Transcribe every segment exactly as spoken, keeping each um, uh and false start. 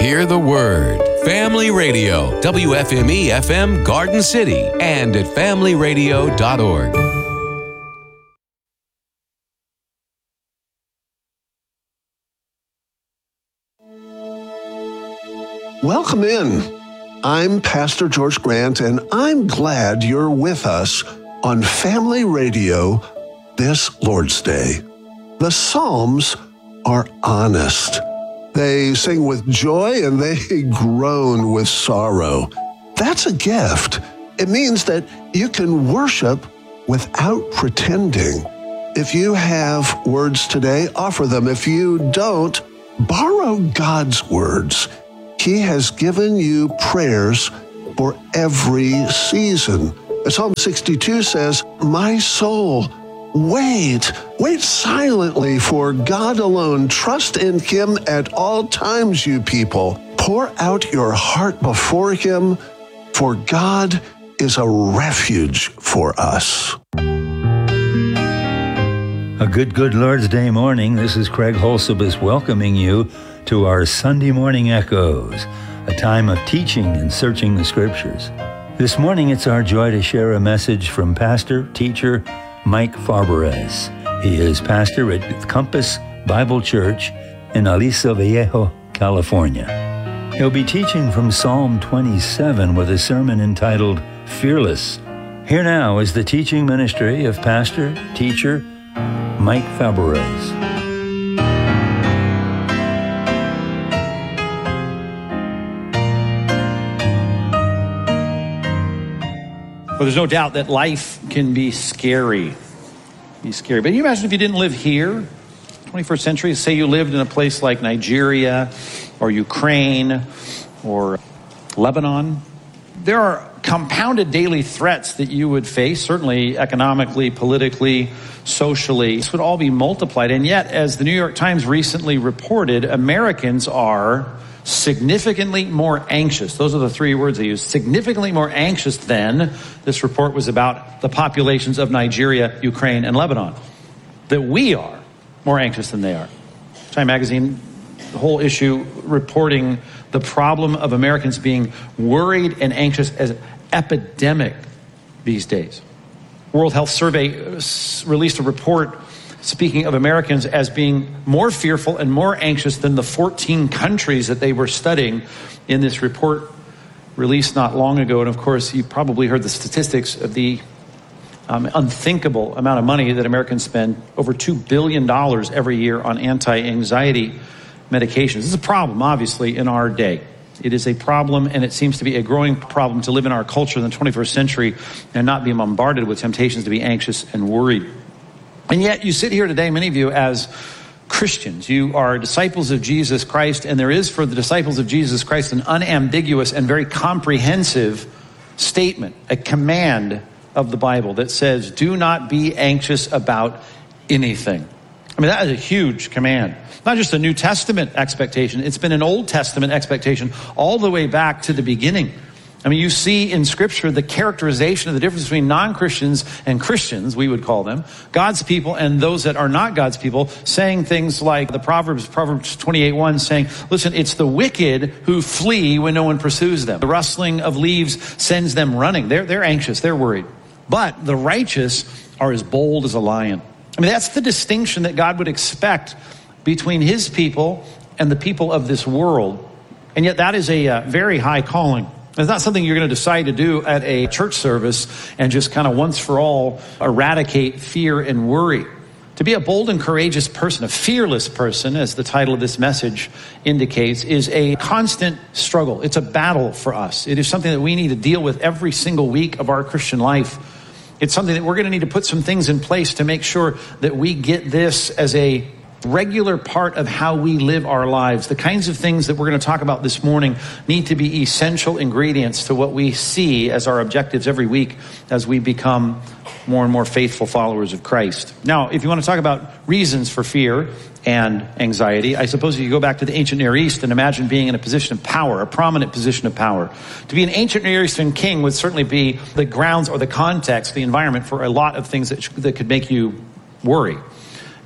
Hear the word. Family Radio, W F M E F M Garden City, and at family radio dot org. Welcome in. I'm Pastor George Grant, and I'm glad you're with us on Family Radio this Lord's Day. The Psalms are honest. They sing with joy and they groan with sorrow. That's a gift. It means that you can worship without pretending. If you have words today, offer them. If you don't, borrow God's words. He has given you prayers for every season. Psalm sixty-two says, "My soul, wait, wait silently for God alone. Trust in Him at all times, you people. Pour out your heart before Him, for God is a refuge for us." A good, good Lord's Day morning. This is Craig Holsebus welcoming you to our Sunday Morning Echoes, a time of teaching and searching the Scriptures. This morning, it's our joy to share a message from pastor, teacher, Mike Farberez. He is pastor at Compass Bible Church in Aliso Viejo, California. He'll be teaching from Psalm twenty-seven with a sermon entitled Fearless. Here now is the teaching ministry of pastor, teacher, Mike Farberez. Well, there's no doubt that life can be scary. Be scary. But can you imagine if you didn't live here, twenty-first century, say you lived in a place like Nigeria or Ukraine or Lebanon? There are compounded daily threats that you would face, certainly economically, politically, socially. This would all be multiplied. And yet, as the New York Times recently reported, Americans are significantly more anxious. Those are the three words they use. Significantly more anxious than, this report was about the populations of Nigeria, Ukraine, and Lebanon. That we are more anxious than they are. Time magazine, the whole issue reporting the problem of Americans being worried and anxious as an epidemic these days. World Health Survey released a report speaking of Americans as being more fearful and more anxious than the fourteen countries that they were studying in this report released not long ago. And of course, you probably heard the statistics of the um, unthinkable amount of money that Americans spend, over two billion dollars every year on anti-anxiety medications. This is a problem, obviously, in our day. It is a problem, and it seems to be a growing problem to live in our culture in the twenty-first century and not be bombarded with temptations to be anxious and worried. And yet you sit here today, many of you, as Christians. You are disciples of Jesus Christ, and there is for the disciples of Jesus Christ an unambiguous and very comprehensive statement, a command of the Bible that says, do not be anxious about anything. I mean, that is a huge command. Not just a New Testament expectation, it's been an Old Testament expectation all the way back to the beginning. I mean, you see in Scripture the characterization of the difference between non-Christians and Christians, we would call them, God's people and those that are not God's people, saying things like the Proverbs, Proverbs twenty-eight one, saying, listen, it's the wicked who flee when no one pursues them. The rustling of leaves sends them running. They're, they're anxious, they're worried. But the righteous are as bold as a lion. I mean, that's the distinction that God would expect between his people and the people of this world. And yet that is a uh, very high calling. It's not something you're going to decide to do at a church service and just kind of once for all eradicate fear and worry. To be a bold and courageous person, a fearless person, as the title of this message indicates, is a constant struggle. It's a battle for us. It is something that we need to deal with every single week of our Christian life. It's something that we're going to need to put some things in place to make sure that we get this as a regular part of how we live our lives. The kinds of things that we're going to talk about this morning need to be essential ingredients to what we see as our objectives every week as we become more and more faithful followers of Christ. Now, if you want to talk about reasons for fear and anxiety, I suppose you could go back to the ancient Near East and imagine being in a position of power, a prominent position of power. To be an ancient Near Eastern king would certainly be the grounds or the context, the environment for a lot of things that, that could make you worry.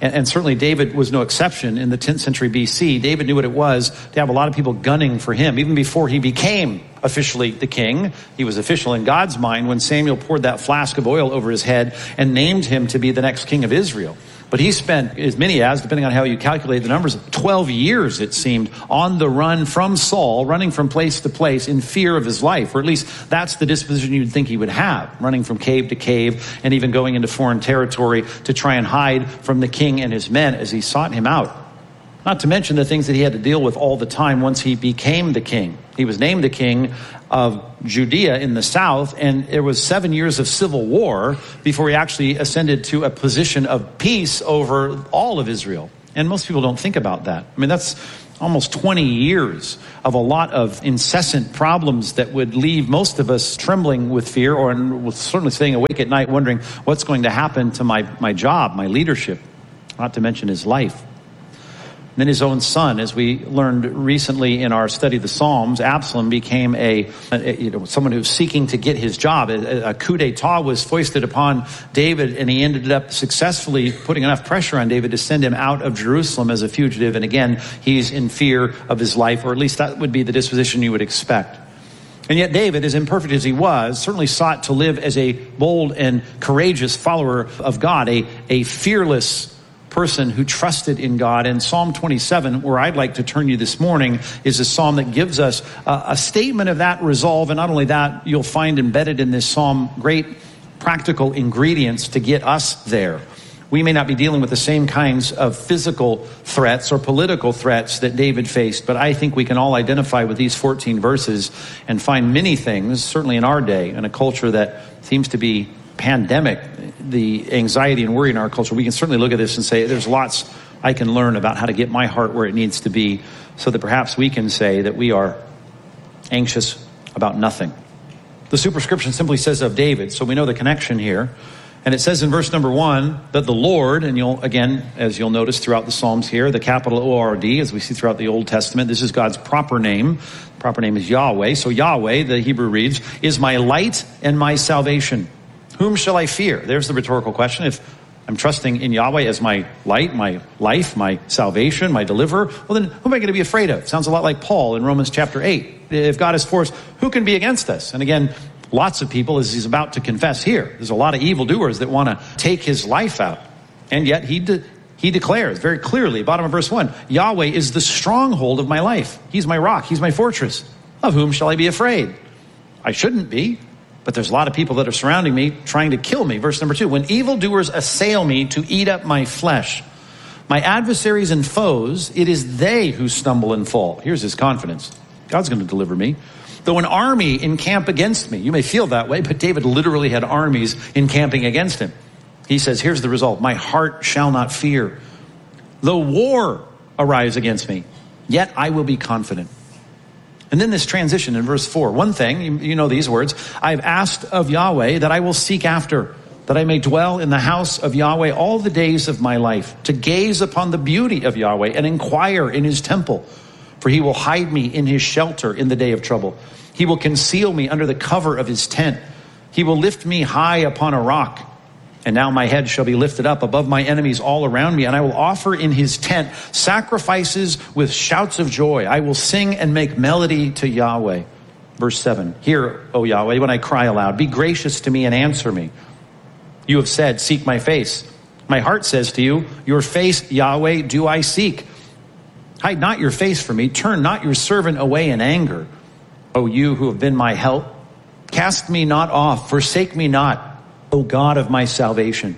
And, and certainly David was no exception in the tenth century B C. David knew what it was to have a lot of people gunning for him. Even before he became officially the king, he was official in God's mind when Samuel poured that flask of oil over his head and named him to be the next king of Israel. But he spent as many as, depending on how you calculate the numbers, twelve years, it seemed, on the run from Saul, running from place to place in fear of his life. Or at least that's the disposition you'd think he would have, running from cave to cave and even going into foreign territory to try and hide from the king and his men as he sought him out. Not to mention the things that he had to deal with all the time once he became the king. He was named the king of Judea in the south, and it was seven years of civil war before he actually ascended to a position of peace over all of Israel. And most people don't think about that. I mean, that's almost twenty years of a lot of incessant problems that would leave most of us trembling with fear, or certainly staying awake at night wondering what's going to happen to my, my job, my leadership, not to mention his life. Then his own son, as we learned recently in our study of the Psalms, Absalom became a, a you know, someone who's seeking to get his job. A, a coup d'etat was foisted upon David, and he ended up successfully putting enough pressure on David to send him out of Jerusalem as a fugitive. And again, he's in fear of his life, or at least that would be the disposition you would expect. And yet David, as imperfect as he was, certainly sought to live as a bold and courageous follower of God, a, a fearless person who trusted in God. And Psalm twenty-seven, where I'd like to turn you this morning, is a psalm that gives us a, a statement of that resolve. And not only that, you'll find embedded in this psalm great practical ingredients to get us there. We may not be dealing with the same kinds of physical threats or political threats that David faced, but I think we can all identify with these fourteen verses and find many things, certainly in our day, in a culture that seems to be pandemic, the anxiety and worry in our culture. We can certainly look at this and say there's lots I can learn about how to get my heart where it needs to be, so that perhaps we can say that we are anxious about nothing. The superscription simply says of David, so we know the connection here. And it says in verse number one that the Lord, and you'll, again, as you'll notice throughout the Psalms here, the capital O R D, as we see throughout the Old Testament, this is God's proper name. The proper name is Yahweh. So Yahweh, the Hebrew reads, is my light and my salvation. Whom shall I fear? There's the rhetorical question. If I'm trusting in Yahweh as my light, my life, my salvation, my deliverer, well then who am I going to be afraid of? Sounds a lot like Paul in Romans chapter eight. If God is for us, who can be against us? And again, lots of people, as he's about to confess here, there's a lot of evildoers that want to take his life out. And yet he de- he declares very clearly, bottom of verse one, Yahweh is the stronghold of my life. He's my rock. He's my fortress. Of whom shall I be afraid? I shouldn't be. But there's a lot of people that are surrounding me trying to kill me. Verse number two, when evildoers assail me to eat up my flesh, my adversaries and foes, it is they who stumble and fall. Here's his confidence. God's going to deliver me. Though an army encamp against me. You may feel that way, but David literally had armies encamping against him. He says, here's the result. My heart shall not fear. Though war arise against me, yet I will be confident. And then this transition in verse four. One thing, you, you know these words, I've asked of Yahweh that I will seek after, that I may dwell in the house of Yahweh all the days of my life, to gaze upon the beauty of Yahweh and inquire in his temple. For he will hide me in his shelter in the day of trouble. He will conceal me under the cover of his tent. He will lift me high upon a rock. And now my head shall be lifted up above my enemies all around me, and I will offer in his tent sacrifices with shouts of joy. I will sing and make melody to Yahweh. Verse seven, hear, O Yahweh, when I cry aloud, be gracious to me and answer me. You have said, seek my face. My heart says to you, your face, Yahweh, do I seek. Hide not your face from me. Turn not your servant away in anger. O you who have been my help, cast me not off, forsake me not, O God of my salvation.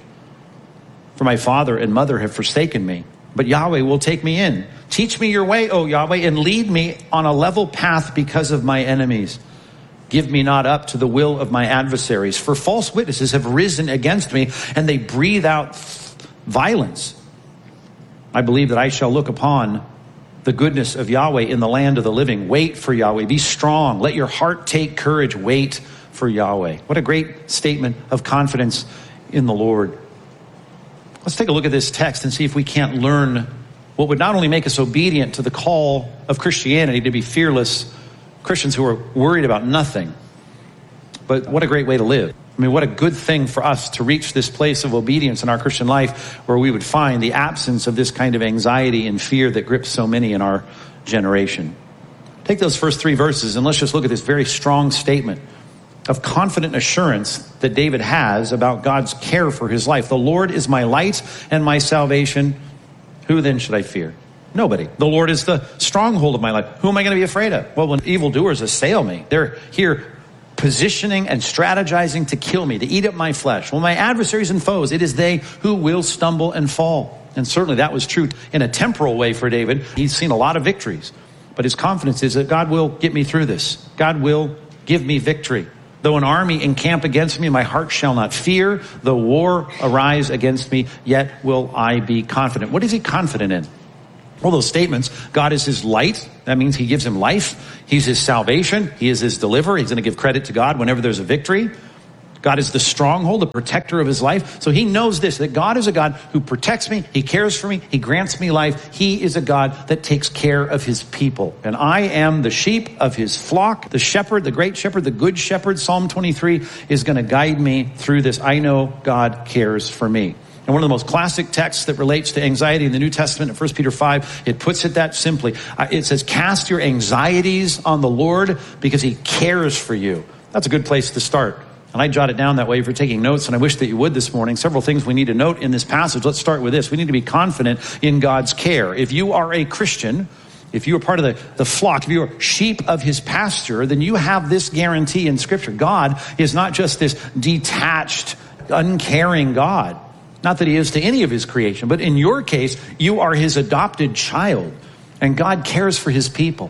For my father and mother have forsaken me, but Yahweh will take me in. Teach me your way, O Yahweh, and lead me on a level path because of my enemies. Give me not up to the will of my adversaries, for false witnesses have risen against me, and they breathe out violence. I believe that I shall look upon the goodness of Yahweh in the land of the living. Wait for Yahweh. Be strong. Let your heart take courage. Wait for Yahweh. What a great statement of confidence in the Lord. Let's take a look at this text and see if we can't learn what would not only make us obedient to the call of Christianity to be fearless Christians who are worried about nothing, but what a great way to live. I mean, what a good thing for us to reach this place of obedience in our Christian life where we would find the absence of this kind of anxiety and fear that grips so many in our generation. Take those first three verses and let's just look at this very strong statement of confident assurance that David has about God's care for his life. The Lord is my light and my salvation. Who then should I fear? Nobody. The Lord is the stronghold of my life. Who am I going to be afraid of? Well, when evildoers assail me, they're here positioning and strategizing to kill me, to eat up my flesh. Well, my adversaries and foes, it is they who will stumble and fall. And certainly that was true in a temporal way for David. He's seen a lot of victories, but his confidence is that God will get me through this. God will give me victory. Though an army encamp against me, my heart shall not fear. Though war arise against me, yet will I be confident. What is he confident in? Well, those statements, God is his light. That means he gives him life. He's his salvation. He is his deliverer. He's going to give credit to God whenever there's a victory. God is the stronghold, the protector of his life. So he knows this, that God is a God who protects me. He cares for me. He grants me life. He is a God that takes care of his people. And I am the sheep of his flock. The shepherd, the great shepherd, the good shepherd, Psalm twenty-three, is going to guide me through this. I know God cares for me. And one of the most classic texts that relates to anxiety in the New Testament, in First Peter five, it puts it that simply. Uh, it says, cast your anxieties on the Lord because he cares for you. That's a good place to start. And I jot it down that way if you're taking notes, and I wish that you would this morning. Several things we need to note in this passage. Let's start with this. We need to be confident in God's care. If you are a Christian, if you are part of the, the flock, if you are sheep of his pasture, then you have this guarantee in Scripture. God is not just this detached, uncaring God. Not that he is to any of his creation, but in your case, you are his adopted child, and God cares for his people.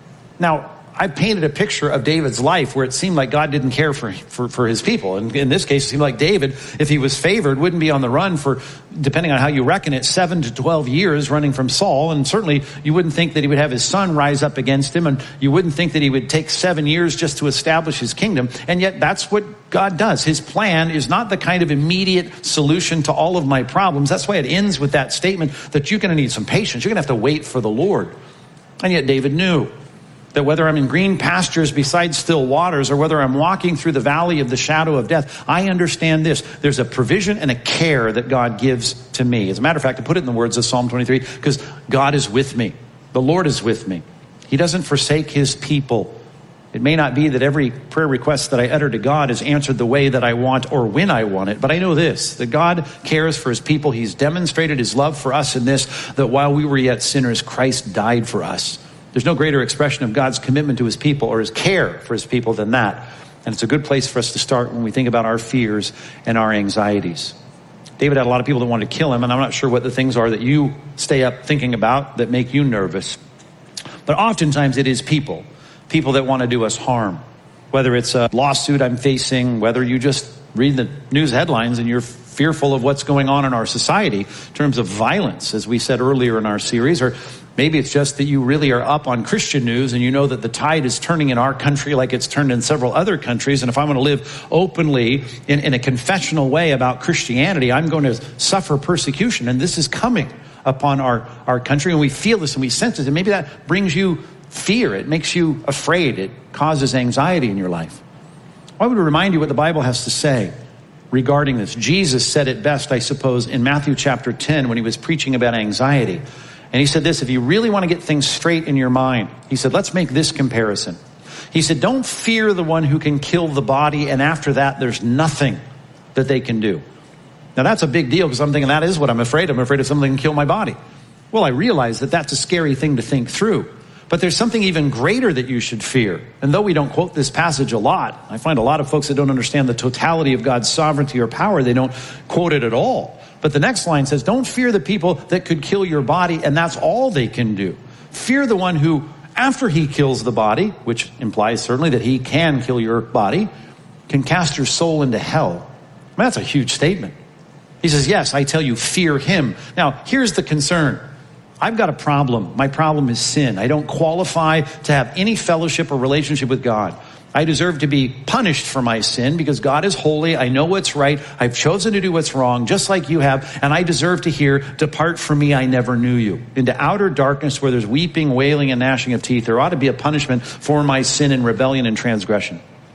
Now, I painted a picture of David's life where it seemed like God didn't care for, for, for his people. And in this case, it seemed like David, if he was favored, wouldn't be on the run for, depending on how you reckon it, seven to twelve years running from Saul. And certainly you wouldn't think that he would have his son rise up against him. And you wouldn't think that he would take seven years just to establish his kingdom. And yet that's what God does. His plan is not the kind of immediate solution to all of my problems. That's why it ends with that statement that you're going to need some patience. You're going to have to wait for the Lord. And yet David knew that whether I'm in green pastures beside still waters or whether I'm walking through the valley of the shadow of death, I understand this. There's a provision and a care that God gives to me. As a matter of fact, to put it in the words of Psalm twenty-three, because God is with me. The Lord is with me. He doesn't forsake his people. It may not be that every prayer request that I utter to God is answered the way that I want or when I want it, but I know this, that God cares for his people. He's demonstrated his love for us in this, that while we were yet sinners, Christ died for us. There's no greater expression of God's commitment to his people or his care for his people than that. And it's a good place for us to start when we think about our fears and our anxieties. David had a lot of people that wanted to kill him, and I'm not sure what the things are that you stay up thinking about that make you nervous. But oftentimes it is people, people that want to do us harm. Whether it's a lawsuit I'm facing, whether you just read the news headlines and you're fearful of what's going on in our society in terms of violence, as we said earlier in our series, or maybe it's just that you really are up on Christian news and you know that the tide is turning in our country like it's turned in several other countries. And if I'm going to live openly in, in a confessional way about Christianity, I'm going to suffer persecution. And this is coming upon our, our country. And we feel this and we sense it. And maybe that brings you fear. It makes you afraid. It causes anxiety in your life. I would remind you what the Bible has to say regarding this. Jesus said it best, I suppose, in Matthew chapter ten when he was preaching about anxiety. And he said this, if you really want to get things straight in your mind, he said, let's make this comparison. He said, don't fear the one who can kill the body, and after that, there's nothing that they can do. Now, that's a big deal because I'm thinking that is what I'm afraid of. I'm afraid of something can kill my body. Well, I realize that that's a scary thing to think through. But there's something even greater that you should fear. And though we don't quote this passage a lot, I find a lot of folks that don't understand the totality of God's sovereignty or power, they don't quote it at all. But the next line says, don't fear the people that could kill your body, and that's all they can do. Fear the one who, after he kills the body, which implies certainly that he can kill your body, can cast your soul into hell. I mean, that's a huge statement. He says, yes, I tell you, fear him. Now, here's the concern. I've got a problem. My problem is sin. I don't qualify to have any fellowship or relationship with God. I deserve to be punished for my sin because God is holy. I know what's right. I've chosen to do what's wrong, just like you have. And I deserve to hear, depart from me, I never knew you. Into outer darkness where there's weeping, wailing, and gnashing of teeth. There ought to be a punishment for my sin and rebellion and transgression.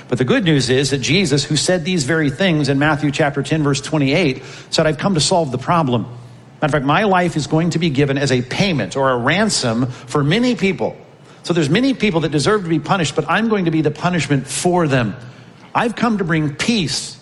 But the good news is that Jesus, who said these very things in Matthew chapter ten, verse twenty-eight, said, I've come to solve the problem. Matter of fact, my life is going to be given as a payment or a ransom for many people. So there's many people that deserve to be punished, but I'm going to be the punishment for them. I've come to bring peace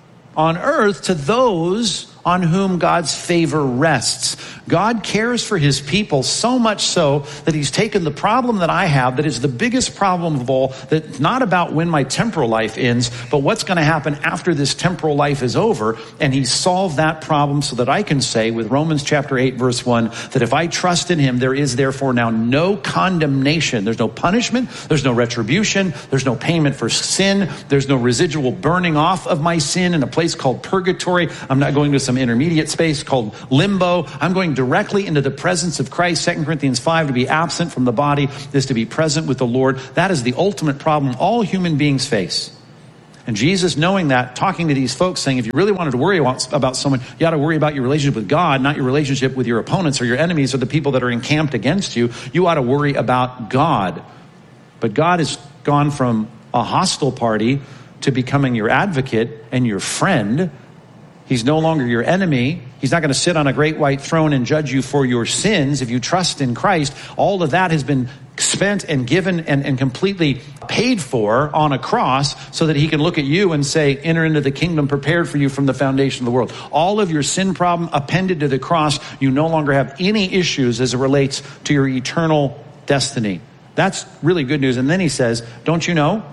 on earth to those on whom God's favor rests. God cares for his people so much so that he's taken the problem that I have, that is the biggest problem of all, that's not about when my temporal life ends, but what's going to happen after this temporal life is over. And he's solved that problem so that I can say with Romans chapter eight, verse one, that if I trust in him, there is therefore now no condemnation. There's no punishment. There's no retribution. There's no payment for sin. There's no residual burning off of my sin in a place called purgatory. I'm not going to some intermediate space called limbo. I'm going directly into the presence of Christ. Second Corinthians five, to be absent from the body is to be present with the Lord. That is the ultimate problem all human beings face. And Jesus, knowing that, talking to these folks, saying, if you really wanted to worry about someone, you ought to worry about your relationship with God, not your relationship with your opponents or your enemies or the people that are encamped against you. You ought to worry about God. But God has gone from a hostile party to becoming your advocate and your friend. He's no longer your enemy. He's not going to sit on a great white throne and judge you for your sins. If you trust in Christ, all of that has been spent and given and, and completely paid for on a cross so that he can look at you and say, enter into the kingdom prepared for you from the foundation of the world. All of your sin problem appended to the cross. You no longer have any issues as it relates to your eternal destiny. That's really good news. And then he says, don't you know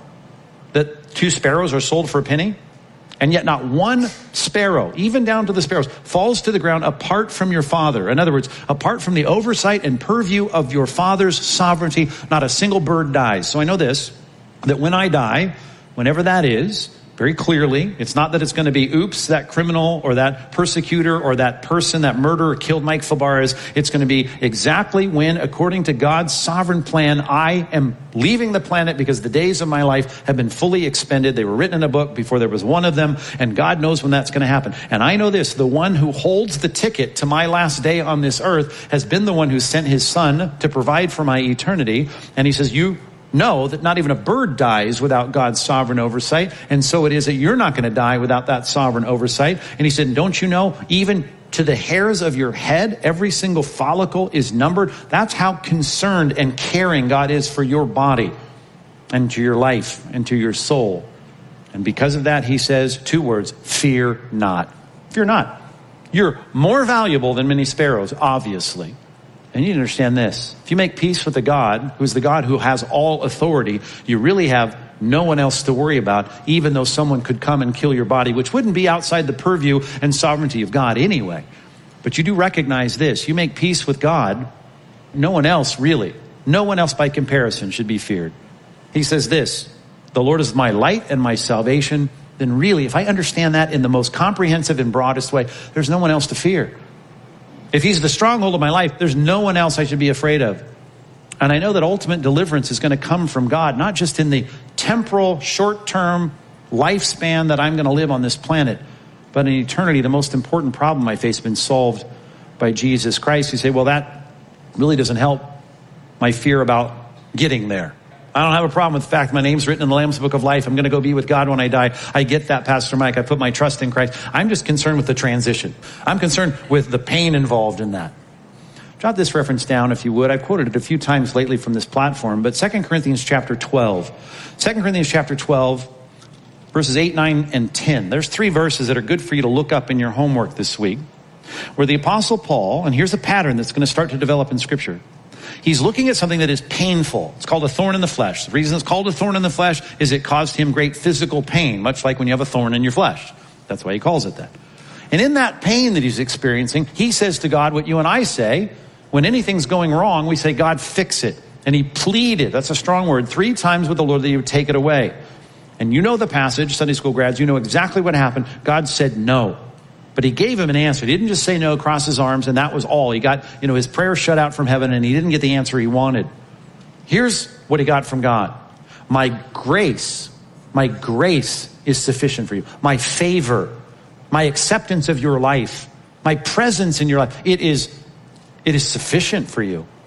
that two sparrows are sold for a penny? And yet not one sparrow, even down to the sparrows, falls to the ground apart from your Father. In other words, apart from the oversight and purview of your Father's sovereignty, not a single bird dies. So I know this, that when I die, whenever that is, very clearly, it's not that it's going to be, oops, that criminal or that persecutor or that person, that murderer killed Mike Fabarez. It's going to be exactly when, according to God's sovereign plan, I am leaving the planet because the days of my life have been fully expended. They were written in a book before there was one of them, and God knows when that's going to happen. And I know this, the one who holds the ticket to my last day on this earth has been the one who sent his son to provide for my eternity. And he says, you know that not even a bird dies without God's sovereign oversight. And so it is that you're not going to die without that sovereign oversight. And he said, don't you know, even to the hairs of your head, every single follicle is numbered. That's how concerned and caring God is for your body and to your life and to your soul. And because of that, he says two words, fear not. Fear not. You're more valuable than many sparrows, obviously. And you need to understand this. If you make peace with the God, who's the God who has all authority, you really have no one else to worry about, even though someone could come and kill your body, which wouldn't be outside the purview and sovereignty of God anyway. But you do recognize this. You make peace with God, no one else really, no one else by comparison should be feared. He says this, the Lord is my light and my salvation. Then really, if I understand that in the most comprehensive and broadest way, there's no one else to fear. If he's the stronghold of my life, there's no one else I should be afraid of. And I know that ultimate deliverance is going to come from God, not just in the temporal, short-term lifespan that I'm going to live on this planet, but in eternity. The most important problem I face has been solved by Jesus Christ. You say, well, that really doesn't help my fear about getting there. I don't have a problem with the fact my name's written in the Lamb's Book of Life. I'm going to go be with God when I die. I get that, Pastor Mike. I put my trust in Christ. I'm just concerned with the transition. I'm concerned with the pain involved in that. Jot this reference down if you would. I've quoted it a few times lately from this platform, but Second Corinthians chapter twelve. Second Corinthians chapter twelve, verses eight, nine, and ten. There's three verses that are good for you to look up in your homework this week, where the Apostle Paul, and here's a pattern that's going to start to develop in Scripture. He's looking at something that is painful. It's called a thorn in the flesh. The reason it's called a thorn in the flesh is it caused him great physical pain, much like when you have a thorn in your flesh. That's why he calls it that. And in that pain that he's experiencing, he says to God what you and I say. When anything's going wrong, we say, God, fix it. And he pleaded, that's a strong word, three times with the Lord that he would take it away. And you know the passage, Sunday school grads, you know exactly what happened. God said no. But he gave him an answer. He didn't just say no, cross his arms, and that was all. He got, you know, his prayer shut out from heaven, and he didn't get the answer he wanted. Here's what he got from God. My grace, my grace is sufficient for you. My favor, my acceptance of your life, my presence in your life, it is, it is sufficient for you.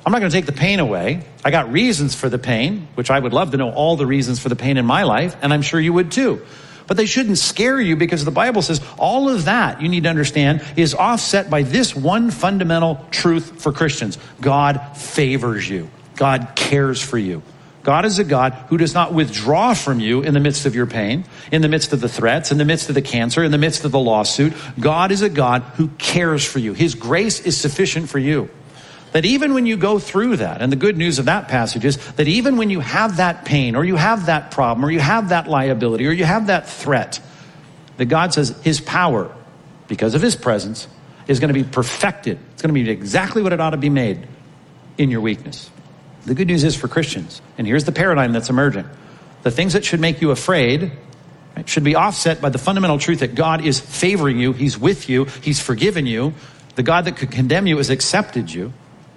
I'm not going to take the pain away. I got reasons for the pain, which I would love to know all the reasons for the pain in my life, and I'm sure you would too. But they shouldn't scare you, because the Bible says all of that, you need to understand, is offset by this one fundamental truth for Christians. God favors you. God cares for you. God is a God who does not withdraw from you in the midst of your pain, in the midst of the threats, in the midst of the cancer, in the midst of the lawsuit. God is a God who cares for you. His grace is sufficient for you. That even when you go through that, and the good news of that passage is that even when you have that pain, or you have that problem, or you have that liability, or you have that threat, that God says his power, because of his presence, is going to be perfected. It's going to be exactly what it ought to be made in your weakness. The good news is for Christians, and here's the paradigm that's emerging. The things that should make you afraid, right, should be offset by the fundamental truth that God is favoring you, he's with you, he's forgiven you. The God that could condemn you has accepted you.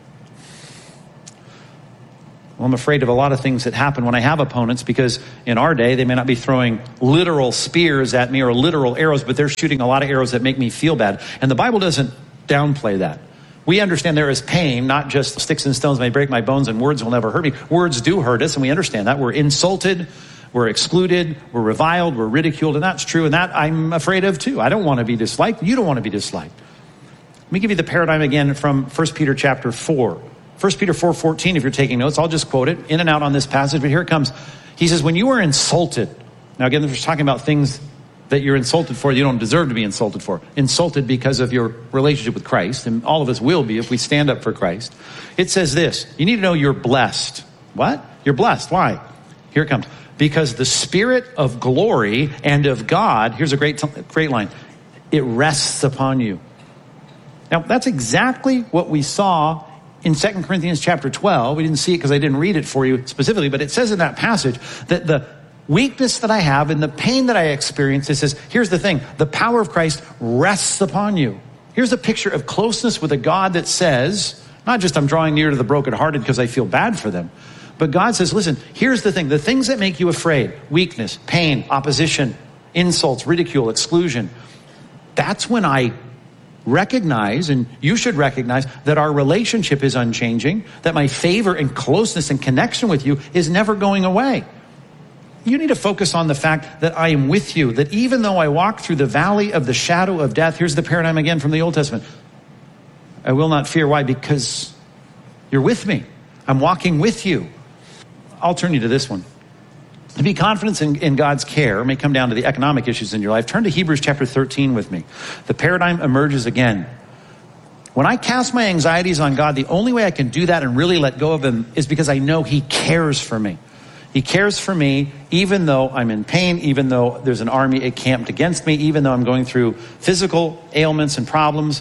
Well, I'm afraid of a lot of things that happen when I have opponents, because in our day, they may not be throwing literal spears at me or literal arrows, but they're shooting a lot of arrows that make me feel bad. And the Bible doesn't downplay that. We understand there is pain, not just sticks and stones may break my bones and words will never hurt me. Words do hurt us, and we understand that. We're insulted, we're excluded, we're reviled, we're ridiculed, and that's true. And that I'm afraid of too. I don't want to be disliked. You don't want to be disliked. Let me give you the paradigm again from First Peter chapter four. First Peter four fourteen, if you're taking notes, I'll just quote it in and out on this passage, but here it comes. He says, when you are insulted, now again, we're talking about things that you're insulted for, you don't deserve to be insulted for. Insulted because of your relationship with Christ, and all of us will be if we stand up for Christ. It says this, you need to know you're blessed. What? You're blessed. Why? Here it comes. Because the Spirit of glory and of God, here's a great, great line, it rests upon you. Now, that's exactly what we saw in Second Corinthians chapter twelve. We didn't see it because I didn't read it for you specifically, but it says in that passage that the weakness that I have and the pain that I experience, it says, here's the thing, the power of Christ rests upon you. Here's a picture of closeness with a God that says, not just I'm drawing near to the brokenhearted because I feel bad for them, but God says, listen, here's the thing, the things that make you afraid, weakness, pain, opposition, insults, ridicule, exclusion, that's when I recognize, and you should recognize, that our relationship is unchanging, that my favor and closeness and connection with you is never going away. You need to focus on the fact that I am with you, that even though I walk through the valley of the shadow of death, here's the paradigm again from the Old Testament, I will not fear. Why? Because you're with me. I'm walking with you. I'll turn you to this one. To be confident in, in God's care may come down to the economic issues in your life. Turn to Hebrews chapter thirteen with me. The paradigm emerges again. When I cast my anxieties on God, the only way I can do that and really let go of them is because I know he cares for me. He cares for me even though I'm in pain, even though there's an army encamped against me, even though I'm going through physical ailments and problems.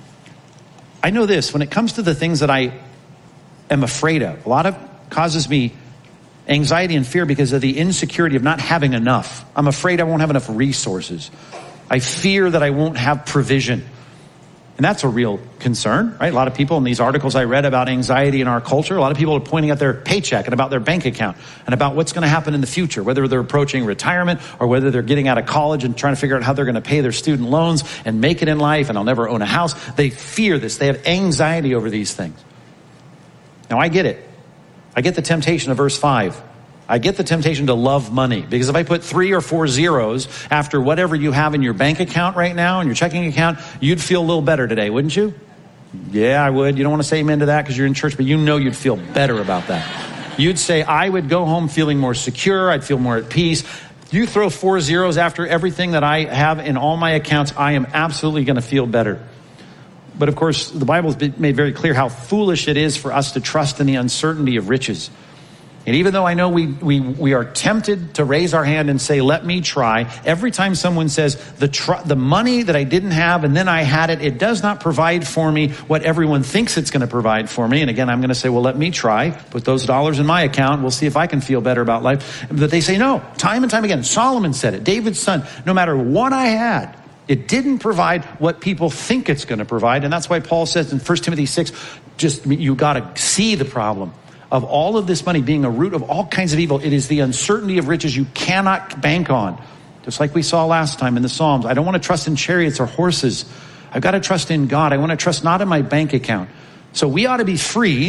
I know this, when it comes to the things that I am afraid of, a lot of causes me anxiety and fear because of the insecurity of not having enough. I'm afraid I won't have enough resources. I fear that I won't have provision. And that's a real concern, right? A lot of people in these articles I read about anxiety in our culture, a lot of people are pointing at their paycheck and about their bank account and about what's going to happen in the future, whether they're approaching retirement or whether they're getting out of college and trying to figure out how they're going to pay their student loans and make it in life, and I'll never own a house. They fear this. They have anxiety over these things. Now, I get it. I get the temptation of verse five. I get the temptation to love money, because if I put three or four zeros after whatever you have in your bank account right now, in your checking account, you'd feel a little better today, wouldn't you? Yeah, I would. You don't want to say amen to that because you're in church, but you know you'd feel better about that. You'd say, I would go home feeling more secure. I'd feel more at peace. You throw four zeros after everything that I have in all my accounts, I am absolutely going to feel better. But of course, the Bible has made very clear how foolish it is for us to trust in the uncertainty of riches. And even though I know we, we, we are tempted to raise our hand and say, let me try, every time someone says the tr- the money that I didn't have and then I had it, it does not provide for me what everyone thinks it's going to provide for me. And again, I'm going to say, well, let me try, put those dollars in my account. We'll see if I can feel better about life. But they say, no, time and time again. Solomon said it, David's son, no matter what I had, it didn't provide what people think it's going to provide. And that's why Paul says in First Timothy six, just you got to see the problem of all of this money being a root of all kinds of evil. It is the uncertainty of riches you cannot bank on. Just like we saw last time in the Psalms. I don't want to trust in chariots or horses. I've got to trust in God. I want to trust not in my bank account. So we ought to be free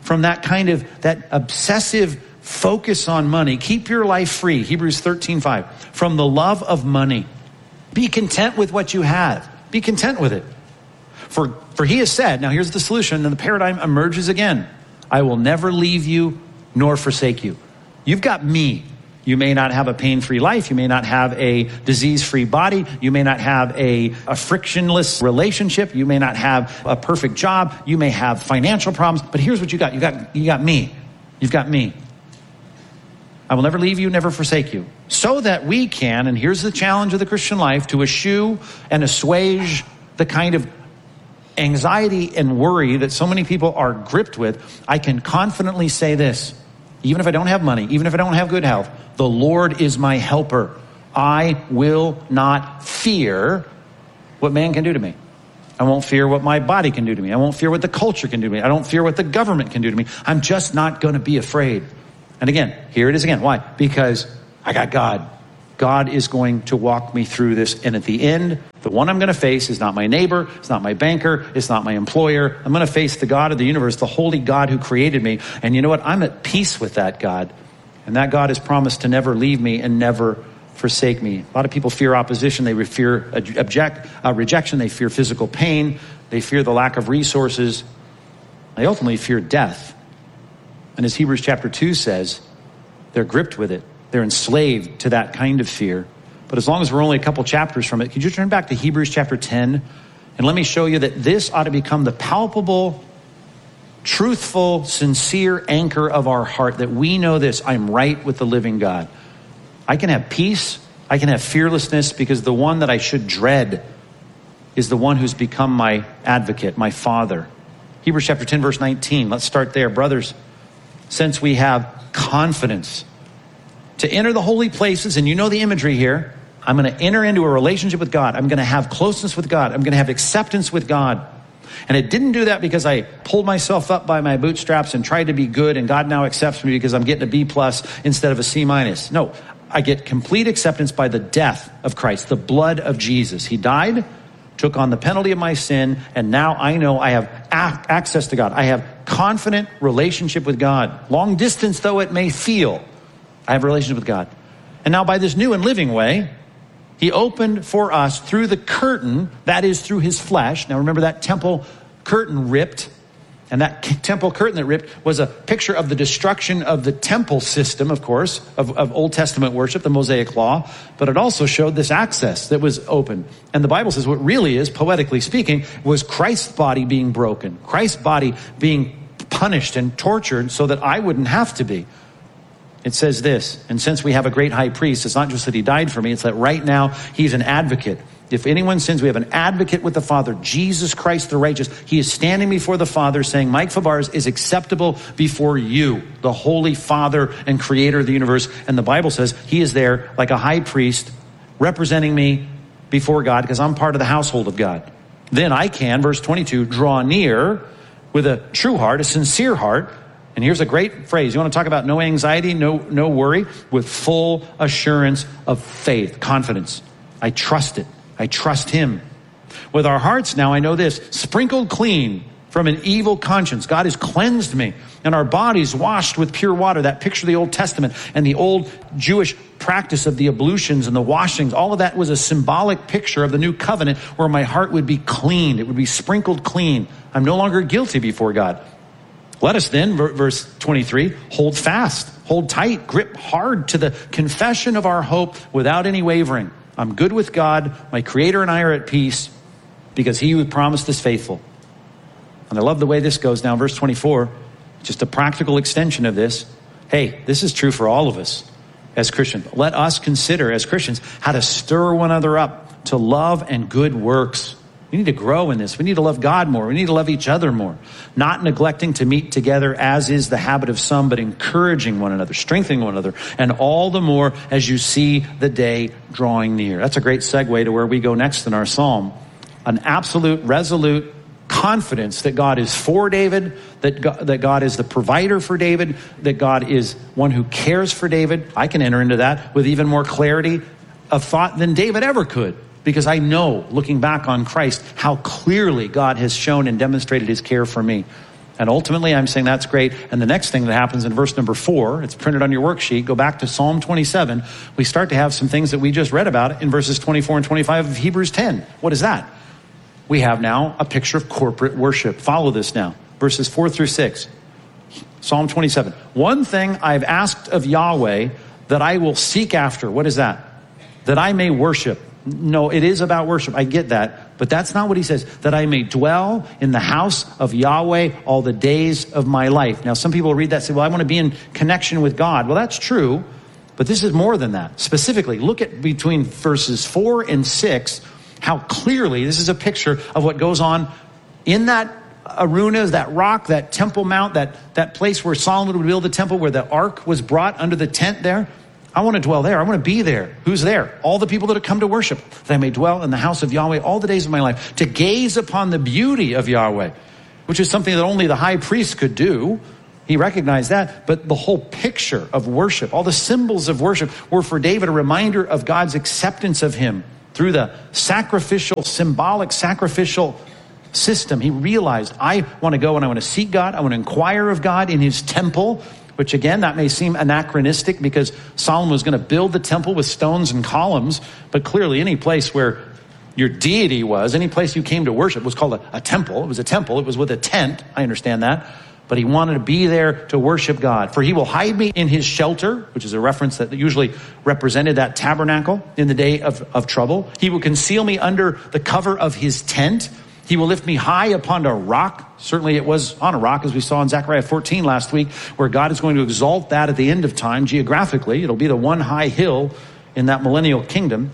from that kind of, that obsessive focus on money. Keep your life free, Hebrews thirteen five, from the love of money. Be content with what you have. Be content with it. For, for he has said, now here's the solution, and the paradigm emerges again. I will never leave you nor forsake you. You've got me. You may not have a pain-free life. You may not have a disease-free body. You may not have a, a frictionless relationship. You may not have a perfect job. You may have financial problems. But here's what you got. You got, you got me. You've got me. I will never leave you, never forsake you. So that we can, and here's the challenge of the Christian life, to eschew and assuage the kind of anxiety and worry that so many people are gripped with. I can confidently say this, even if I don't have money, even if I don't have good health, the Lord is my helper. I will not fear what man can do to me. I won't fear what my body can do to me. I won't fear what the culture can do to me. I don't fear what the government can do to me. I'm just not going to be afraid. And again, here it is again. Why? Because I got God. God is going to walk me through this. And at the end, the one I'm going to face is not my neighbor. It's not my banker. It's not my employer. I'm going to face the God of the universe, the holy God who created me. And you know what? I'm at peace with that God. And that God has promised to never leave me and never forsake me. A lot of people fear opposition. They fear object, uh, rejection. They fear physical pain. They fear the lack of resources. They ultimately fear death. And as Hebrews chapter two says, they're gripped with it. They're enslaved to that kind of fear. But as long as we're only a couple chapters from it, could you turn back to Hebrews chapter ten? And let me show you that this ought to become the palpable, truthful, sincere anchor of our heart, that we know this: I'm right with the living God. I can have peace. I can have fearlessness, because the one that I should dread is the one who's become my advocate, my Father. Hebrews chapter ten, verse nineteen. Let's start there. Brothers, since we have confidence to enter the holy places, and you know the imagery here, I'm going to enter into a relationship with God. I'm going to have closeness with God. I'm going to have acceptance with God. And it didn't do that because I pulled myself up by my bootstraps and tried to be good, and God now accepts me because I'm getting a B plus instead of a C minus. No, I get complete acceptance by the death of Christ, the blood of Jesus. He died, took on the penalty of my sin, and now I know I have ac- access to God. I have confident relationship with God. Long distance though it may feel, I have a relationship with God. And now by this new and living way, he opened for us through the curtain, that is through his flesh. Now remember, that temple curtain ripped, and that temple curtain that ripped was a picture of the destruction of the temple system, of course, of, of Old Testament worship, the Mosaic law. But it also showed this access that was open. And the Bible says what really is, poetically speaking, was Christ's body being broken, Christ's body being punished and tortured so that I wouldn't have to be. It says this: and since we have a great high priest, it's not just that he died for me, it's that right now he's an advocate. If anyone sins, we have an advocate with the Father, Jesus Christ the righteous. He is standing before the Father saying, Mike Favars is acceptable before you, the holy Father and creator of the universe. And the Bible says he is there like a high priest representing me before God, because I'm part of the household of God. Then I can, verse twenty-two, draw near with a true heart, a sincere heart. And here's a great phrase. You want to talk about no anxiety, no, no worry, with full assurance of faith, confidence. I trust it. I trust him. With our hearts now, I know this, sprinkled clean from an evil conscience. God has cleansed me, and our bodies washed with pure water. That picture of the Old Testament and the old Jewish practice of the ablutions and the washings, all of that was a symbolic picture of the new covenant where my heart would be cleaned. It would be sprinkled clean. I'm no longer guilty before God. Let us then, verse twenty-three, hold fast, hold tight, grip hard to the confession of our hope without any wavering. I'm good with God. My Creator and I are at peace because he who promised is faithful. And I love the way this goes now. Verse twenty-four, just a practical extension of this. Hey, this is true for all of us as Christians. Let us consider as Christians how to stir one another up to love and good works. We need to grow in this. We need to love God more. We need to love each other more. Not neglecting to meet together as is the habit of some, but encouraging one another, strengthening one another, and all the more as you see the day drawing near. That's a great segue to where we go next in our psalm. An absolute, resolute confidence that God is for David, that God, that God is the provider for David, that God is one who cares for David. I can enter into that with even more clarity of thought than David ever could. Because I know, looking back on Christ, how clearly God has shown and demonstrated his care for me. And ultimately, I'm saying that's great. And the next thing that happens in verse number four, it's printed on your worksheet, go back to Psalm twenty-seven. We start to have some things that we just read about in verses twenty-four and twenty-five of Hebrews ten. What is that? We have now a picture of corporate worship. Follow this now. Verses four through six. Psalm twenty-seven. One thing I've asked of Yahweh that I will seek after. What is that? That I may worship. No, it is about worship. I get that. But that's not what he says. That I may dwell in the house of Yahweh all the days of my life. Now, some people read that and say, well, I want to be in connection with God. Well, that's true. But this is more than that. Specifically, look at between verses four and six, how clearly this is a picture of what goes on in that Aruna, that rock, that Temple Mount, that, that place where Solomon would build the temple, where the ark was brought under the tent there. I want to dwell there. I want to be there. Who's there? All the people that have come to worship, that I may dwell in the house of Yahweh all the days of my life, to gaze upon the beauty of Yahweh, which is something that only the high priest could do. He recognized that. But the whole picture of worship, all the symbols of worship were for David a reminder of God's acceptance of him through the sacrificial, symbolic, sacrificial system. He realized, I want to go and I want to seek God. I want to inquire of God in his temple. Which again, that may seem anachronistic because Solomon was going to build the temple with stones and columns, but clearly any place where your deity was, any place you came to worship was called a, a temple. It was a temple. It was with a tent. I understand that. But he wanted to be there to worship God. For he will hide me in his shelter, which is a reference that usually represented that tabernacle in the day of, of trouble. He will conceal me under the cover of his tent. He will lift me high upon a rock. Certainly it was on a rock, as we saw in Zechariah fourteen last week, where God is going to exalt that at the end of time geographically. It'll be the one high hill in that millennial kingdom.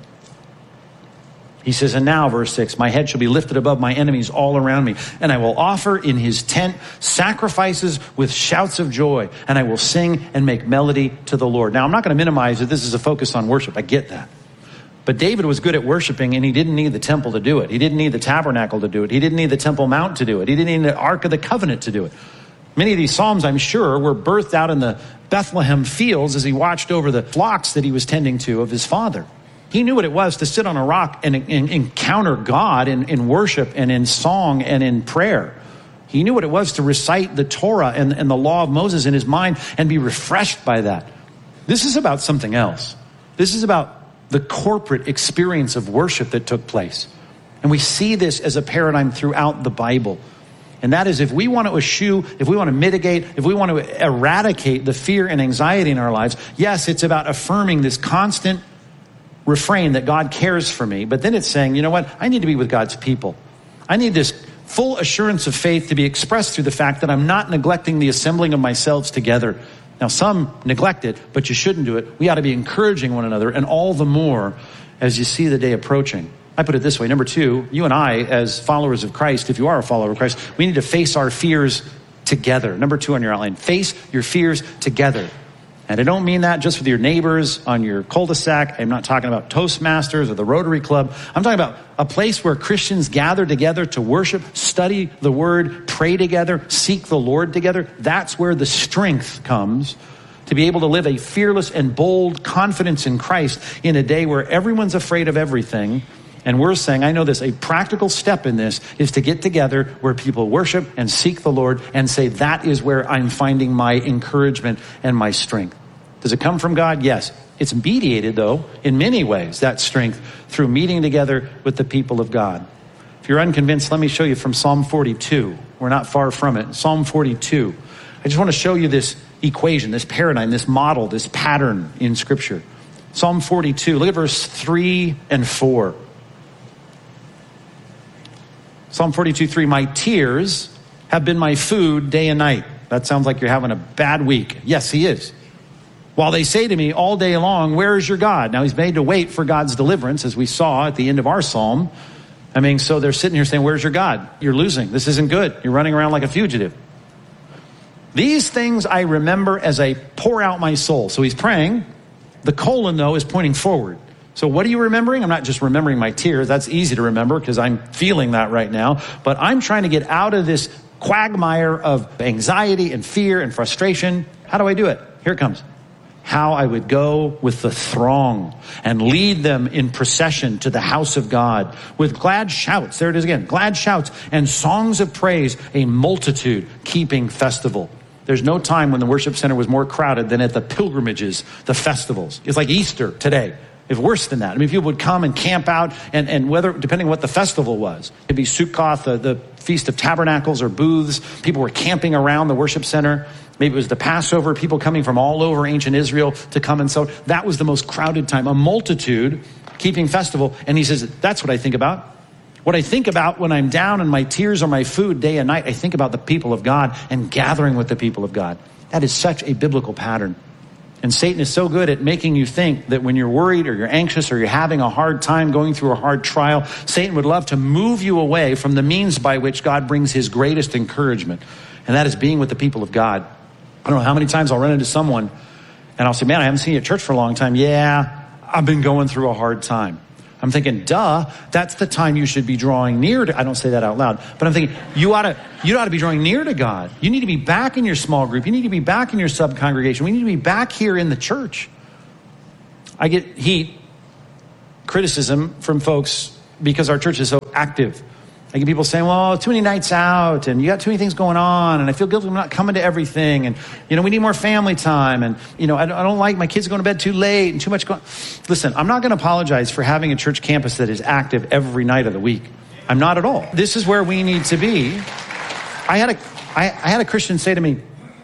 He says, and now, verse six, my head shall be lifted above my enemies all around me, and I will offer in his tent sacrifices with shouts of joy, and I will sing and make melody to the Lord. Now, I'm not going to minimize that this is a focus on worship. I get that. But David was good at worshiping, and he didn't need the temple to do it. He didn't need the tabernacle to do it. He didn't need the Temple Mount to do it. He didn't need the Ark of the Covenant to do it. Many of these psalms, I'm sure, were birthed out in the Bethlehem fields as he watched over the flocks that he was tending to of his father. He knew what it was to sit on a rock and, and encounter God in, in worship and in song and in prayer. He knew what it was to recite the Torah and, and the law of Moses in his mind and be refreshed by that. This is about something else. This is about the corporate experience of worship that took place. And we see this as a paradigm throughout the Bible. And that is, if we want to eschew, if we want to mitigate, if we want to eradicate the fear and anxiety in our lives, yes, it's about affirming this constant refrain that God cares for me. But then it's saying, you know what? I need to be with God's people. I need this full assurance of faith to be expressed through the fact that I'm not neglecting the assembling of myself together. Now, some neglect it, but you shouldn't do it. We ought to be encouraging one another, and all the more as you see the day approaching. I put it this way. Number two, you and I, as followers of Christ, if you are a follower of Christ, we need to face our fears together. Number two on your outline, face your fears together. And I don't mean that just with your neighbors on your cul-de-sac. I'm not talking about Toastmasters or the Rotary Club. I'm talking about a place where Christians gather together to worship, study the word, pray together, seek the Lord together. That's where the strength comes to be able to live a fearless and bold confidence in Christ in a day where everyone's afraid of everything. And we're saying, I know this, a practical step in this is to get together where people worship and seek the Lord and say, that is where I'm finding my encouragement and my strength. Does it come from God? Yes. It's mediated, though, in many ways, that strength, through meeting together with the people of God. If you're unconvinced, let me show you from Psalm forty-two. We're not far from it. Psalm forty-two. I just want to show you this equation, this paradigm, this model, this pattern in Scripture. Psalm forty-two. Look at verse three and four. Psalm forty-two, three. My tears have been my food day and night. That sounds like you're having a bad week. Yes, he is. While they say to me all day long, where is your God? Now, he's made to wait for God's deliverance, as we saw at the end of our psalm. I mean, so they're sitting here saying, where's your God? You're losing. This isn't good. You're running around like a fugitive. These things I remember as I pour out my soul. So he's praying. The colon, though, is pointing forward. So what are you remembering? I'm not just remembering my tears. That's easy to remember because I'm feeling that right now. But I'm trying to get out of this quagmire of anxiety and fear and frustration. How do I do it? Here it comes. how I would go with the throng and lead them in procession to the house of God with glad shouts. There it is again, glad shouts and songs of praise, a multitude keeping festival. There's no time when the worship center was more crowded than at the pilgrimages, the festivals. It's like Easter today. It's worse than that. I mean, people would come and camp out, and, and whether, depending on what the festival was, it'd be Sukkoth, the, the Feast of Tabernacles or booths. People were camping around the worship center. Maybe it was the Passover, people coming from all over ancient Israel to come. And so that was the most crowded time, a multitude keeping festival. And he says, that's what I think about. What I think about when I'm down and my tears are my food day and night, I think about the people of God and gathering with the people of God. That is such a biblical pattern. And Satan is so good at making you think that when you're worried or you're anxious or you're having a hard time going through a hard trial, Satan would love to move you away from the means by which God brings his greatest encouragement. And that is being with the people of God. I don't know how many times I'll run into someone and I'll say, man, I haven't seen you at church for a long time. Yeah, I've been going through a hard time. I'm thinking, duh, that's the time you should be drawing near to, I don't say that out loud, but I'm thinking, you ought to, you ought to be drawing near to God. You need to be back in your small group. You need to be back in your sub-congregation. We need to be back here in the church. I get heat, criticism from folks because our church is so active. I get people saying, well, too many nights out and you got too many things going on and I feel guilty I'm not coming to everything and, you know, we need more family time and, you know, I don't, I don't like my kids going to bed too late and too much going. Listen, I'm not going to apologize for having a church campus that is active every night of the week. I'm not at all. This is where we need to be. I had a, I, I had a Christian say to me,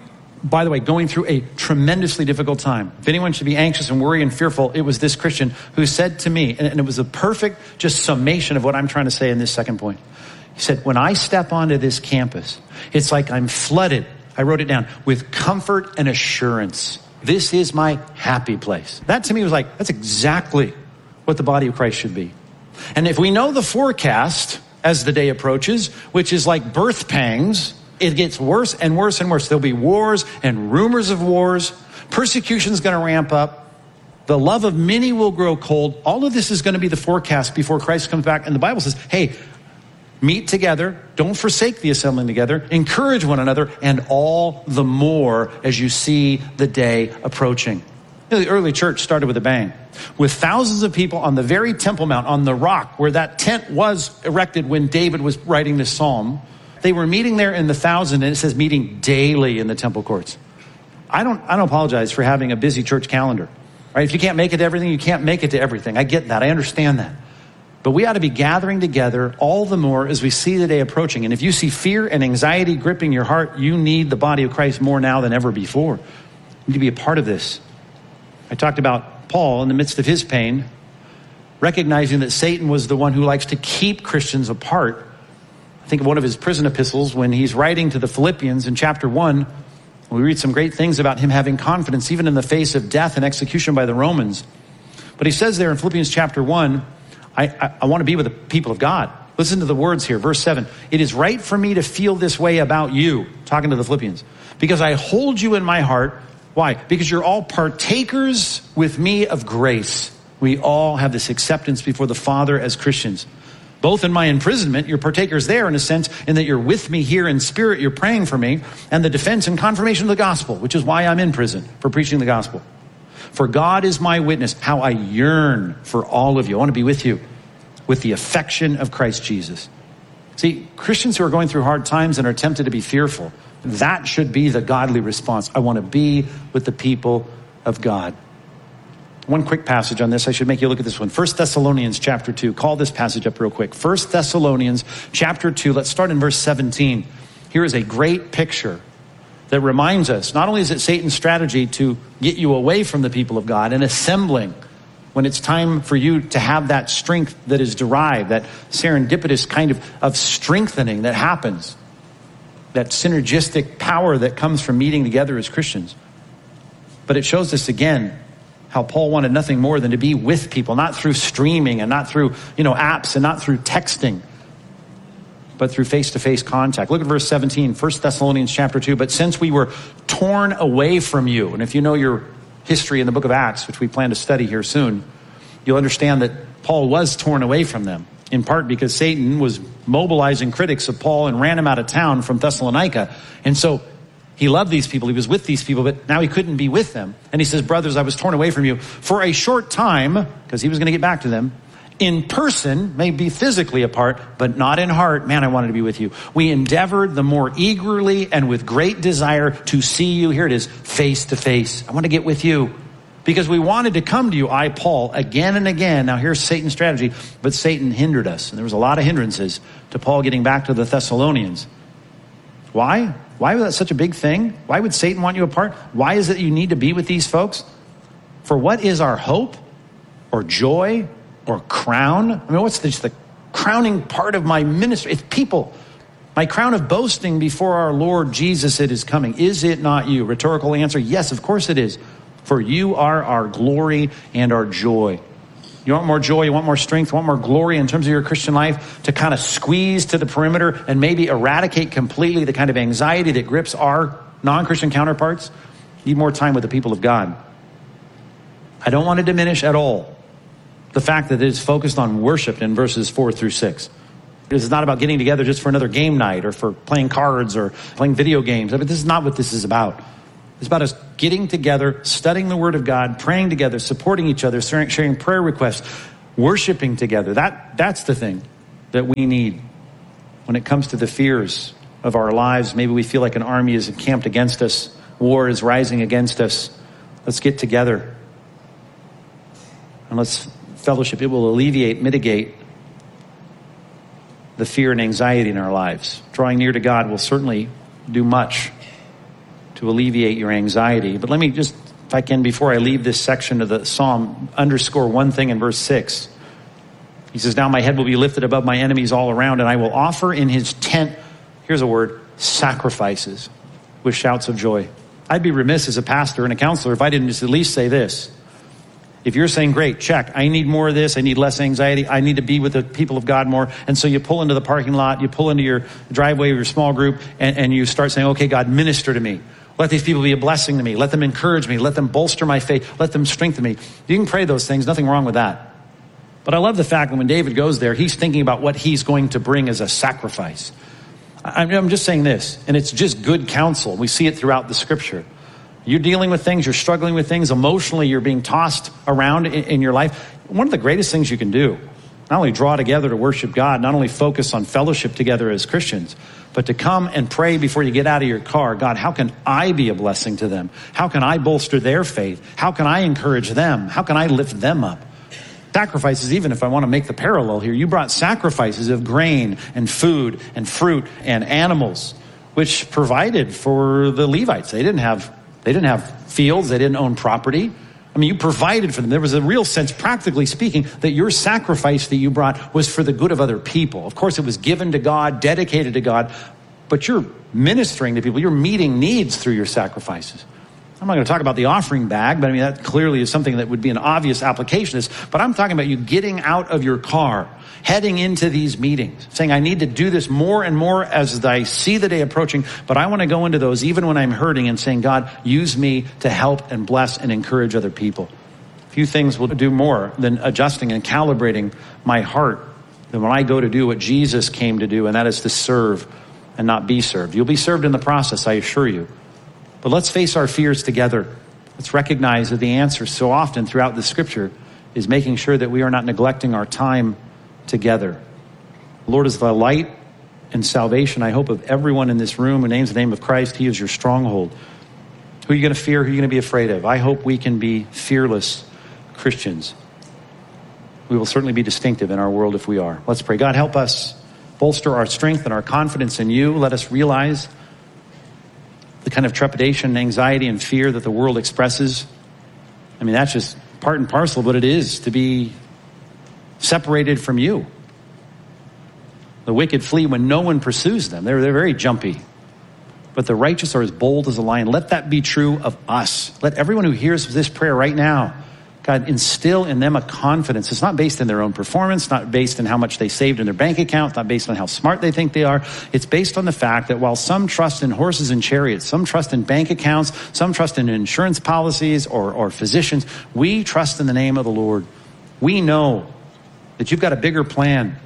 by the way, going through a tremendously difficult time. If anyone should be anxious and worried and fearful, it was this Christian who said to me, and it was a perfect just summation of what I'm trying to say in this second point. He said, when I step onto this campus, it's like I'm flooded, I wrote it down, with comfort and assurance. This is my happy place. That to me was like, that's exactly what the body of Christ should be. And if we know the forecast as the day approaches, which is like birth pangs, it gets worse and worse and worse. There'll be wars and rumors of wars. Persecution is going to ramp up. The love of many will grow cold. All of this is going to be the forecast before Christ comes back. And the Bible says, hey, meet together, don't forsake the assembling together, encourage one another, and all the more as you see the day approaching. You know, the early church started with a bang, with thousands of people on the very Temple Mount, on the rock where that tent was erected when David was writing this psalm. They were meeting there in the thousand, and it says meeting daily in the temple courts. I don't, I don't apologize for having a busy church calendar. Right? If you can't make it to everything, you can't make it to everything. I get that. I understand that. But we ought to be gathering together all the more as we see the day approaching. And if you see fear and anxiety gripping your heart, you need the body of Christ more now than ever before. You need to be a part of this. I talked about Paul in the midst of his pain, recognizing that Satan was the one who likes to keep Christians apart. I think of one of his prison epistles when he's writing to the Philippians in chapter one. We read some great things about him having confidence even in the face of death and execution by the Romans. But he says there in Philippians chapter one, I, I, I want to be with the people of God. Listen to the words here, verse seven. It is right for me to feel this way about you, talking to the Philippians, because I hold you in my heart. Why? Because you're all partakers with me of grace. We all have this acceptance before the Father as Christians. Both in my imprisonment, you're partakers there in a sense, in that you're with me here in spirit, you're praying for me, and the defense and confirmation of the gospel, which is why I'm in prison, for preaching the gospel. For God is my witness, how I yearn for all of you. I want to be with you with the affection of Christ Jesus. See, Christians who are going through hard times and are tempted to be fearful, that should be the godly response. I want to be with the people of God. One quick passage on this. I should make you look at this one. First Thessalonians chapter two. Call this passage up real quick. First Thessalonians chapter two. Let's start in verse seventeen. Here is a great picture that reminds us, not only is it Satan's strategy to get you away from the people of God and assembling when it's time for you to have that strength that is derived, that serendipitous kind of, of strengthening that happens, that synergistic power that comes from meeting together as Christians. But it shows us again how Paul wanted nothing more than to be with people, not through streaming and not through, you know, apps and not through texting, but through face-to-face contact. Look at verse seventeen, First Thessalonians chapter two. But since we were torn away from you, and if you know your history in the book of Acts, which we plan to study here soon, you'll understand that Paul was torn away from them, in part because Satan was mobilizing critics of Paul and ran him out of town from Thessalonica. And so He loved these people. He was with these people, but now he couldn't be with them. And he says, brothers, I was torn away from you for a short time, because he was going to get back to them. In person, maybe physically apart, but not in heart. Man, I wanted to be with you. We endeavored the more eagerly and with great desire to see you. Here it is, face to face. I want to get with you. Because we wanted to come to you, I, Paul, again and again. Now here's Satan's strategy, but Satan hindered us. And there was a lot of hindrances to Paul getting back to the Thessalonians. Why? Why was that such a big thing? Why would Satan want you apart? Why is it you need to be with these folks? For what is our hope or joy or crown? I mean, what's the, the crowning part of my ministry? It's people. My crown of boasting before our Lord Jesus, it is coming. Is it not you? Rhetorical answer, yes, of course it is. For you are our glory and our joy. You want more joy, you want more strength, you want more glory in terms of your Christian life, to kind of squeeze to the perimeter and maybe eradicate completely the kind of anxiety that grips our non-Christian counterparts? You need more time with the people of God. I don't want to diminish at all the fact that it is focused on worship in verses four through six. This is not about getting together just for another game night or for playing cards or playing video games. I mean, this is not what this is about. It's about us getting together, studying the Word of God, praying together, supporting each other, sharing prayer requests, worshiping together. That, that's the thing that we need when it comes to the fears of our lives. Maybe we feel like an army is encamped against us. War is rising against us. Let's get together and let's fellowship. It will alleviate, mitigate the fear and anxiety in our lives. Drawing near to God will certainly do much to alleviate your anxiety. But let me just, if I can, before I leave this section of the psalm, underscore one thing in verse six. He says, now my head will be lifted above my enemies all around, and I will offer in his tent, here's a word, sacrifices with shouts of joy. I'd be remiss as a pastor and a counselor if I didn't just at least say this. If you're saying, great, check, I need more of this, I need less anxiety, I need to be with the people of God more, and so you pull into the parking lot, you pull into your driveway of your small group, and, and you start saying, okay, God, minister to me. Let these people be a blessing to me. Let them encourage me. Let them bolster my faith. Let them strengthen me. You can pray those things, nothing wrong with that. But I love the fact that when David goes there, he's thinking about what he's going to bring as a sacrifice. I'm just saying this, and it's just good counsel. We see it throughout the scripture. You're dealing with things, you're struggling with things, emotionally you're being tossed around in, in your life. One of the greatest things you can do, not only draw together to worship God, not only focus on fellowship together as Christians, but to come and pray before you get out of your car. God, how can I be a blessing to them? How can I bolster their faith? How can I encourage them? How can I lift them up? Sacrifices, even if I want to make the parallel here, you brought sacrifices of grain and food and fruit and animals, which provided for the Levites. They didn't have They didn't have fields. They didn't own property. I mean, you provided for them. There was a real sense, practically speaking, that your sacrifice that you brought was for the good of other people. Of course, it was given to God, dedicated to God, but you're ministering to people. You're meeting needs through your sacrifices. I'm not going to talk about the offering bag, but I mean, that clearly is something that would be an obvious application of this. But I'm talking about you getting out of your car, heading into these meetings, saying, I need to do this more and more as I see the day approaching, but I want to go into those even when I'm hurting, and saying, God, use me to help and bless and encourage other people. Few things will do more than adjusting and calibrating my heart than when I go to do what Jesus came to do, and that is to serve and not be served. You'll be served in the process, I assure you. But let's face our fears together. Let's recognize that the answer so often throughout the scripture is making sure that we are not neglecting our time together. The Lord is the light and salvation, I hope, of everyone in this room who names the name of Christ. He is your stronghold. Who are you going to fear? Who are you going to be afraid of? I hope we can be fearless Christians. We will certainly be distinctive in our world if we are. Let's pray. God, help us bolster our strength and our confidence in you. Let us realize the kind of trepidation, anxiety, and fear that the world expresses. I mean, that's just part and parcel of what it is to be separated from you. The wicked flee when no one pursues them. They're, they're very jumpy. But the righteous are as bold as a lion. Let that be true of us. Let everyone who hears this prayer right now, God, instill in them a confidence. It's not based in their own performance, not based in how much they saved in their bank account, not based on how smart they think they are. It's based on the fact that while some trust in horses and chariots, some trust in bank accounts, some trust in insurance policies or, or physicians, we trust in the name of the Lord. We know that you've got a bigger plan.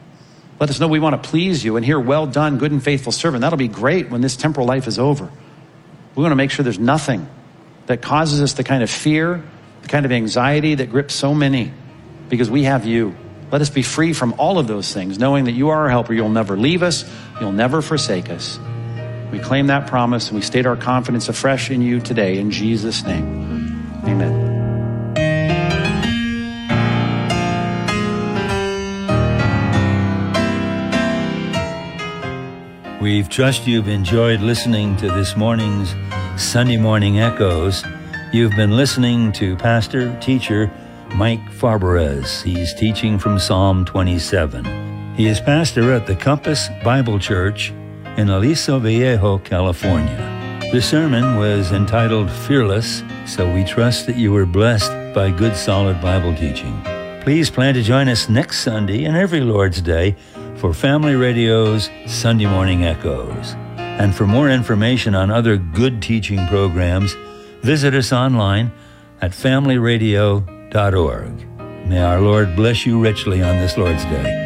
Let us know we want to please you and hear, well done, good and faithful servant. That'll be great when this temporal life is over. We want to make sure there's nothing that causes us the kind of fear, the kind of anxiety that grips so many, because we have you. Let us be free from all of those things, knowing that you are our helper. You'll never leave us. You'll never forsake us. We claim that promise, and we state our confidence afresh in you today. In Jesus' name, amen. We trust you've enjoyed listening to this morning's Sunday Morning Echoes. You've been listening to pastor, teacher, Mike Farberez. He's teaching from Psalm twenty-seven. He is pastor at the Compass Bible Church in Aliso Viejo, California. The sermon was entitled Fearless, so we trust that you were blessed by good, solid Bible teaching. Please plan to join us next Sunday and every Lord's Day for Family Radio's Sunday Morning Echoes. And for more information on other good teaching programs, visit us online at family radio dot org. May our Lord bless you richly on this Lord's Day.